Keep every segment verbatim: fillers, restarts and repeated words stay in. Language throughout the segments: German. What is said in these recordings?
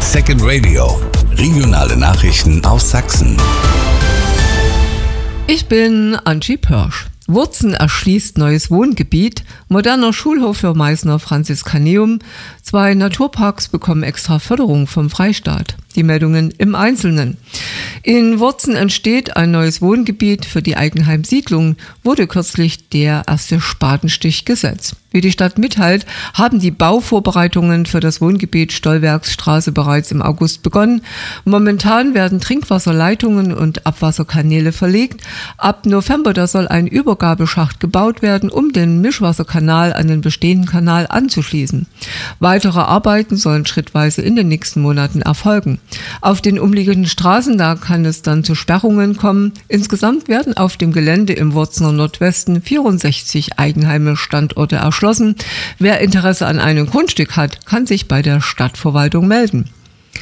Second Radio, regionale Nachrichten aus Sachsen. Ich bin Angie Pörsch. Wurzen erschließt neues Wohngebiet, moderner Schulhof für Meißner Franziskaneum, zwei Naturparks bekommen extra Förderung vom Freistaat. Die Meldungen im Einzelnen. In Wurzen entsteht ein neues Wohngebiet für die Eigenheimsiedlung, wurde kürzlich der erste Spatenstich gesetzt. Wie die Stadt mitteilt, haben die Bauvorbereitungen für das Wohngebiet Stollwerksstraße bereits im August begonnen. Momentan werden Trinkwasserleitungen und Abwasserkanäle verlegt. Ab November da soll ein Übergabeschacht gebaut werden, um den Mischwasserkanal an den bestehenden Kanal anzuschließen. Weitere Arbeiten sollen schrittweise in den nächsten Monaten erfolgen. Auf den umliegenden Straßen, da kann es dann zu Sperrungen kommen. Insgesamt werden auf dem Gelände im Wurzener Nordwesten vierundsechzig Eigenheime-Standorte erschlossen. Wer Interesse an einem Grundstück hat, kann sich bei der Stadtverwaltung melden.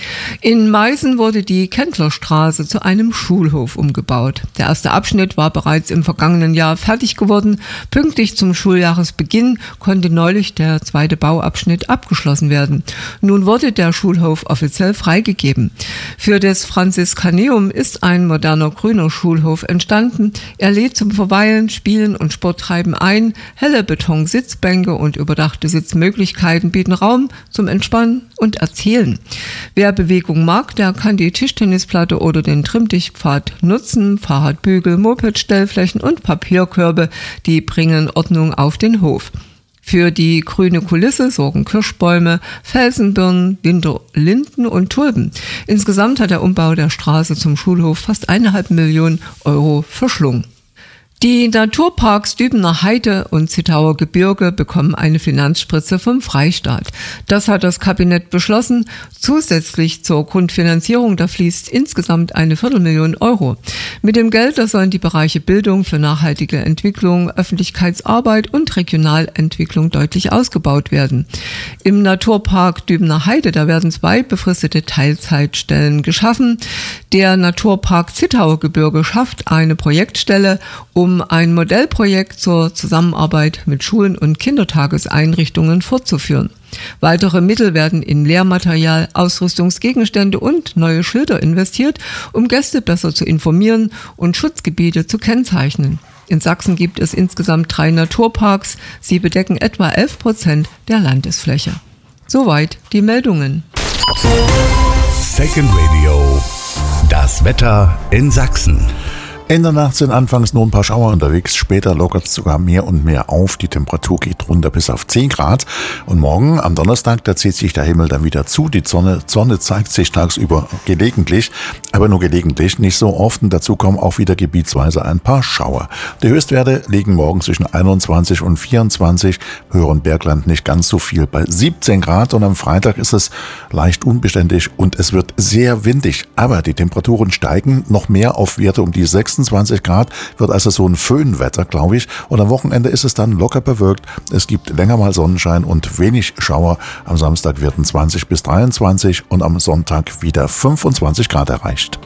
In Meißen wurde die Kendlerstraße zu einem Schulhof umgebaut. Der erste Abschnitt war bereits im vergangenen Jahr fertig geworden. Pünktlich zum Schuljahresbeginn konnte neulich der zweite Bauabschnitt abgeschlossen werden. Nun wurde der Schulhof offiziell freigegeben. Für das Franziskaneum ist ein moderner grüner Schulhof entstanden. Er lädt zum Verweilen, Spielen und Sporttreiben ein. Helle Betonsitzbänke und überdachte Sitzmöglichkeiten bieten Raum zum Entspannen und Erzählen. Wer Bewegung mag, der kann die Tischtennisplatte oder den Trimmdichtpfad nutzen. Fahrradbügel, Mopedstellflächen und Papierkörbe, die bringen Ordnung auf den Hof. Für die grüne Kulisse sorgen Kirschbäume, Felsenbirnen, Winterlinden und Tulpen. Insgesamt hat der Umbau der Straße zum Schulhof fast eineinhalb Millionen Euro verschlungen. Die Naturparks Dübener Heide und Zittauer Gebirge bekommen eine Finanzspritze vom Freistaat. Das hat das Kabinett beschlossen. Zusätzlich zur Grundfinanzierung, da fließt insgesamt eine Viertelmillion Euro. Mit dem Geld, da sollen die Bereiche Bildung für nachhaltige Entwicklung, Öffentlichkeitsarbeit und Regionalentwicklung deutlich ausgebaut werden. Im Naturpark Dübener Heide, da werden zwei befristete Teilzeitstellen geschaffen. Der Naturpark Zittauer Gebirge schafft eine Projektstelle, um um ein Modellprojekt zur Zusammenarbeit mit Schulen und Kindertageseinrichtungen fortzuführen. Weitere Mittel werden in Lehrmaterial, Ausrüstungsgegenstände und neue Schilder investiert, um Gäste besser zu informieren und Schutzgebiete zu kennzeichnen. In Sachsen gibt es insgesamt drei Naturparks. Sie bedecken etwa elf Prozent der Landesfläche. Soweit die Meldungen. Second Radio. Das Wetter in Sachsen. In der Nacht sind anfangs nur ein paar Schauer unterwegs, später lockert es sogar mehr und mehr auf. Die Temperatur geht runter bis auf zehn Grad. Und morgen, am Donnerstag, da zieht sich der Himmel dann wieder zu. Die Sonne, Sonne zeigt sich tagsüber gelegentlich, aber nur gelegentlich, nicht so oft. Und dazu kommen auch wieder gebietsweise ein paar Schauer. Die Höchstwerte liegen morgen zwischen einundzwanzig und vierundzwanzig, höheren Bergland nicht ganz so viel, bei siebzehn Grad. Und am Freitag ist es leicht unbeständig und es wird sehr windig. Aber die Temperaturen steigen noch mehr auf Werte um die sechsundzwanzig Grad, wird also so ein Föhnwetter, glaube ich. Und am Wochenende ist es dann locker bewölkt. Es gibt länger mal Sonnenschein und wenig Schauer. Am Samstag werden zwanzig bis dreiundzwanzig und am Sonntag wieder fünfundzwanzig Grad erreicht.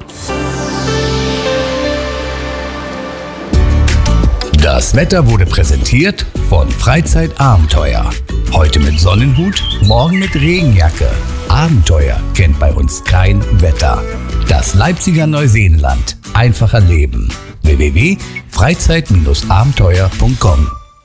Das Wetter wurde präsentiert von Freizeitabenteuer. Heute mit Sonnenhut, morgen mit Regenjacke. Abenteuer kennt bei uns kein Wetter. Das Leipziger Neuseenland. Einfacher leben. w w w punkt freizeit abenteuer punkt com.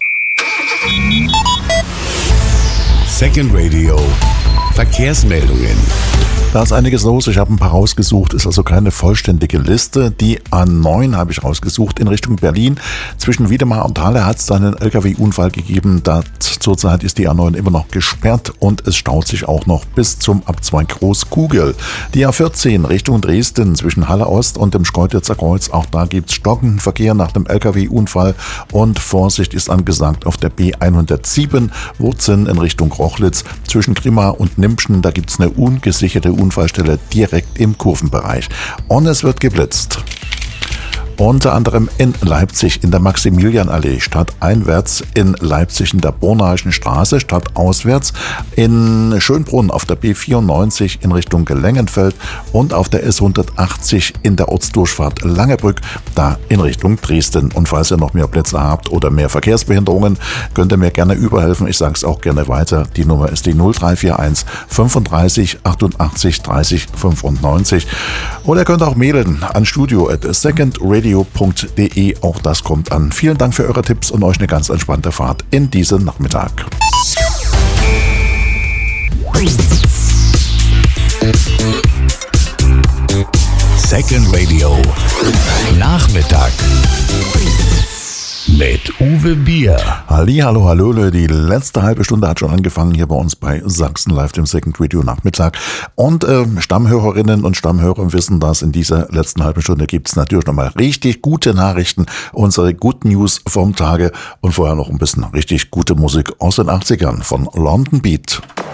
Second Radio. Verkehrsmeldungen. Da ist einiges los. Ich habe ein paar rausgesucht. Ist also keine vollständige Liste. Die A neun habe ich rausgesucht in Richtung Berlin. Zwischen Wiedemar und Halle hat es einen L K W-Unfall gegeben. Da zurzeit ist die A neun immer noch gesperrt und es staut sich auch noch bis zum Abzweig Großkugel. Die A vierzehn Richtung Dresden zwischen Halle Ost und dem Schkeuditzer Kreuz. Auch da gibt es stockenden Verkehr nach dem L K W-Unfall und Vorsicht ist angesagt auf der B hundertsieben Wurzen in Richtung Rochlitz. Zwischen Grimma und Nimpschen, da gibt es eine ungesicherte Unfallstelle direkt im Kurvenbereich. Und es wird geblitzt. Unter anderem in Leipzig in der Maximilianallee, stadteinwärts, in Leipzig in der Bornaischen Straße, stadtauswärts, in Schönbrunn auf der B vierundneunzig in Richtung Gelengenfeld und auf der S hundertachtzig in der Ortsdurchfahrt Langebrück, da in Richtung Dresden. Und falls ihr noch mehr Plätze habt oder mehr Verkehrsbehinderungen, könnt ihr mir gerne überhelfen. Ich sage es auch gerne weiter. Die Nummer ist die null drei vier eins fünfunddreißig achtundachtzig dreißig fünfundneunzig. Oder ihr könnt auch mailen an studio at secondradio punkt de. Auch das kommt an. Vielen Dank für eure Tipps und euch eine ganz entspannte Fahrt in diesen Nachmittag. Second Radio Nachmittag mit Uwe Bier. Halli, hallo, hallöle. Die letzte halbe Stunde hat schon angefangen hier bei uns bei Sachsen Live, dem Second Radio Nachmittag. Und äh, Stammhörerinnen und Stammhörer wissen, dass in dieser letzten halben Stunde gibt es natürlich nochmal richtig gute Nachrichten, unsere Good News vom Tage und vorher noch ein bisschen richtig gute Musik aus den achtzigern von London Beat.